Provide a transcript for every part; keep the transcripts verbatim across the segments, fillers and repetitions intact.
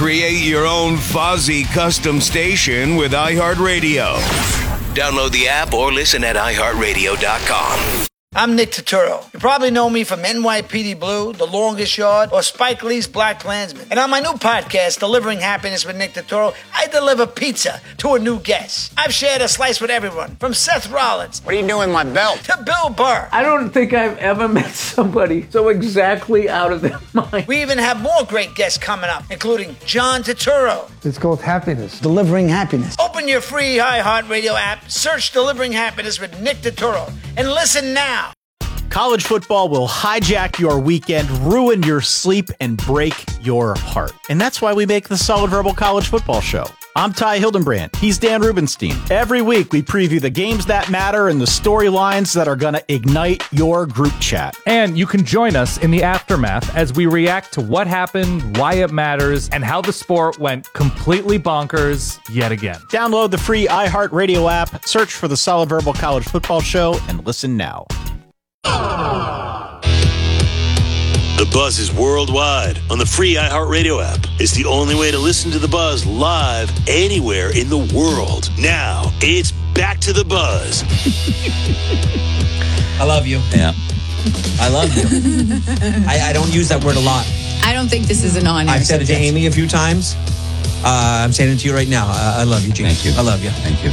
Create your own Fozzie custom station with iHeartRadio. Download the app or listen at i heart radio dot com. I'm Nick Turturro. You probably know me from N Y P D Blue, The Longest Yard, or Spike Lee's Black Klansman. And on my new podcast, Delivering Happiness with Nick Turturro, I deliver pizza to a new guest. I've shared a slice with everyone, from Seth Rollins. What are you doing with my belt? To Bill Burr. I don't think I've ever met somebody so exactly out of their mind. We even have more great guests coming up, including John Turturro. It's called Happiness. Delivering Happiness. Open your free iHeartRadio app, search Delivering Happiness with Nick Turturro, and listen now. College football will hijack your weekend, ruin your sleep, and break your heart. And that's why we make the Solid Verbal College Football Show. I'm Ty Hildenbrand. He's Dan Rubenstein. Every week, we preview the games that matter and the storylines that are going to ignite your group chat. And you can join us in the aftermath as we react to what happened, why it matters, and how the sport went completely bonkers yet again. Download the free iHeartRadio app, search for the Solid Verbal College Football Show, and listen now. The Buzz is worldwide on the free iHeartRadio app. It's the only way to listen to The Buzz live anywhere in the world. Now, it's back to The Buzz. I love you. Yeah. I love you. I, I don't use that word a lot. I don't think this is an on-air I've said it to Amy a few times. Uh, I'm saying it to you right now. Uh, I love you, Gene. Thank you. I love you. Thank you.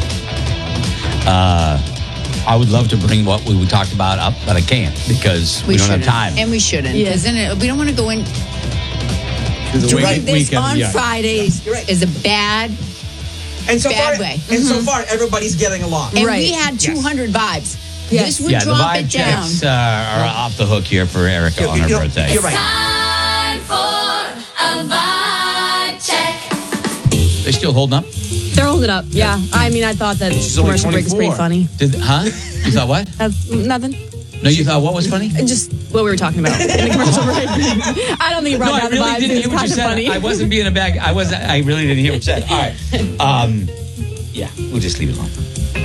Uh... I would love to bring what we talked about up, but I can't because we, we don't shouldn't. have time. And we shouldn't. Yeah. Isn't it? We don't want to go in. The Right, this weekend, on yeah. Fridays Right. is a bad, and so bad far, way. And Mhm. so far, everybody's getting along. And right. we had two hundred Yes. vibes. This would yeah, the drop vibe it down. checks uh, are off the hook here for Erica You're- on her you're- birthday. You're right. Time for a vibe check. They still holding up? They're holding up, yeah. I mean, I thought that commercial break was pretty funny. Did huh? You thought what? Uh, nothing. No, you thought what was funny? Just what we were talking about in the commercial break. I don't think it brought No, I down really the vibes. didn't It hear was what kind you of said. funny. I wasn't being a bag. I wasn't. I really didn't hear what you said. All right. Um, yeah, we'll just leave it alone.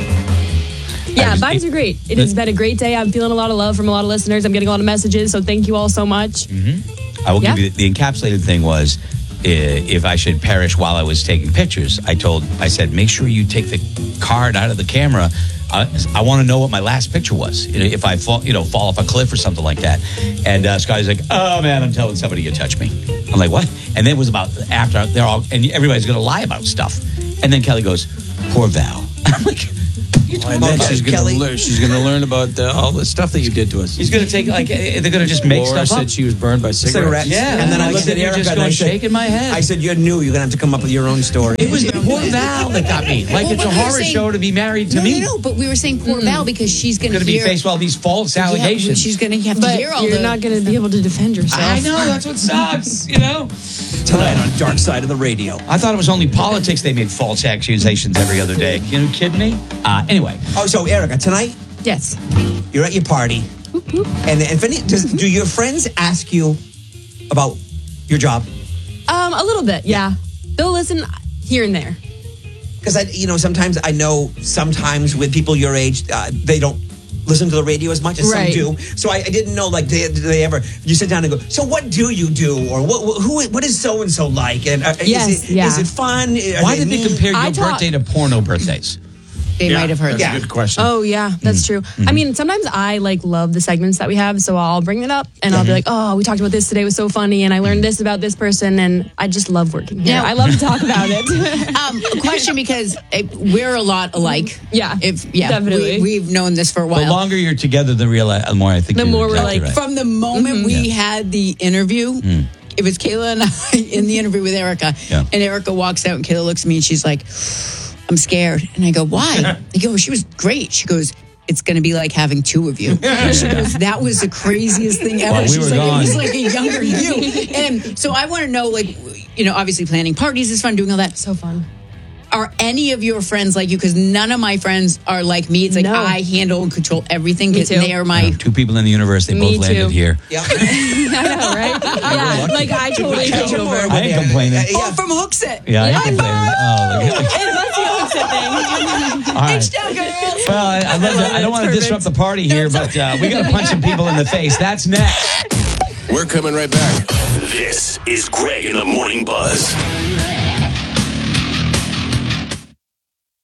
Yeah, just- vibes are great. It has been a great day. I'm feeling a lot of love from a lot of listeners. I'm getting a lot of messages, so thank you all so much. I will Yeah. give you the, the encapsulated thing was uh, if I should perish while I was taking pictures. I told I said make sure you take the card out of the camera. I, I want to know what my last picture was. You know, if I fall, you know, fall off a cliff or something like that. And uh, Scotty's like, "Oh man, I'm telling somebody you touched me." I'm like, "What?" And then it was about after they're all and everybody's going to lie about stuff. And then Kelly goes, "Poor Val." I'm like. And then she's going to learn. She's going to learn about uh, all the stuff that you did to us. He's going to take like they're going to just make Laura stuff said up. she was burned by cigarettes. Cigarettes. Yeah, And then I like, looked at you're Erica just and I going said, shaking my head. I said, you're new. You're going to have to come up with your own story. It was poor Val that got me. Like Well, it's a but we were horror saying- show to be married to no, me. no, no. But we were saying poor Val because she's going Going to to be hear. faced with all these false Yeah, allegations. she's going to have to But hear all you're the. not going to be able to defend yourself. I know that's what sucks. You know. Tonight on Dark Side of the Radio. I thought it was only politics. They made false accusations every other day. You know, kidding me? Uh, anyway. Oh, so Erica, tonight Yes. you're at your party, and and if any, does, do your friends ask you about your job? Um, a little bit, yeah. They'll listen here and there. Because I, you know, sometimes I know sometimes with people your age, uh, they don't listen to the radio as much as Right. some do. So I, I didn't know, like, do they ever? You sit down and go, so what do you do, or what? what who? What is so and so like? And uh, Yes, is it, yeah. is it fun? Are Why did they mean? compare your I talk- birthday to porno birthdays? They might have heard That's that. a good question. Oh yeah, that's true. I mean, sometimes I like love the segments that we have, so I'll bring it up and I'll be like, "Oh, we talked about this today. It was so funny, and I learned this about this person, and I just love working here. Yeah. I love to talk about it." Um, a question because uh, we're a lot alike. Yeah, If yeah, definitely. We, we've known this for a The while. longer you're together, the real the more I think. The you're more we're exactly like, right. From the moment we had the interview, it was Kayla and I in the interview with Erica, Yeah. and Erica walks out, and Kayla looks at me, and she's like, "I'm scared," and I go, "Why?" I go, "She was great." She goes, "It's going to be like having two of you." She goes, "That was the craziest thing ever." While we She's were like, gone. "It was like a younger you." And so I want to know, like, you know, obviously planning parties is fun, doing all that. So fun. Are any of your friends like you? Because none of my friends are like me. It's like No. I handle and control everything. Me 'cause too. They are my. Two people in the universe. They Me both landed too. here. Yeah. I know, right? Yeah, like I totally take over. I ain't complaining. Uh, Oh, from Hooksit. Yeah, I Yeah. ain't complaining. Oh, look at It must be a Hooksit thing. All right. H down, girls. Well, I, I, love to, I don't want to Perfect. disrupt the party here, but uh, we got to punch some people in the face. That's next. We're coming right back. This is Greg in the Morning Buzz.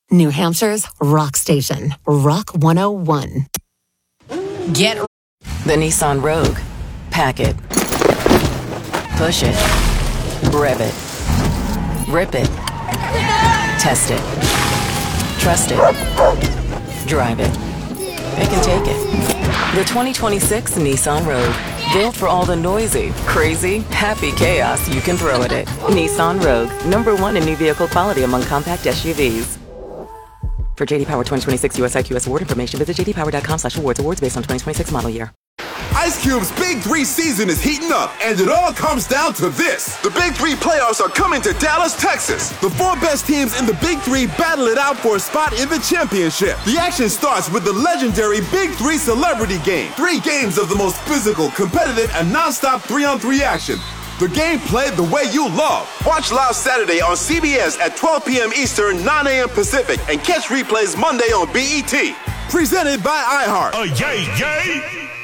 New Hampshire's rock station, Rock one oh one. Get the Nissan Rogue. Pack it. Push it. Rev it. Rip it. Test it. Trust it. Drive it. It can take it. The twenty twenty-six Nissan Rogue. Built for all the noisy, crazy, happy chaos you can throw at it. Nissan Rogue. Number one in new vehicle quality among compact S U Vs. For J D Power twenty twenty-six U S I Q S award information, visit j d power dot com slash awards. Awards based on twenty twenty-six model year. Ice Cube's Big Three season is heating up, and it all comes down to this. The Big Three playoffs are coming to Dallas, Texas. The four best teams in the Big Three battle it out for a spot in the championship. The action starts with the legendary Big Three Celebrity Game. Three games of the most physical, competitive, and non-stop three-on-three action. The game played the way you love. Watch live Saturday on C B S at twelve p.m. Eastern, nine a.m. Pacific, and catch replays Monday on B E T. Presented by iHeart. Oh, yay, yay!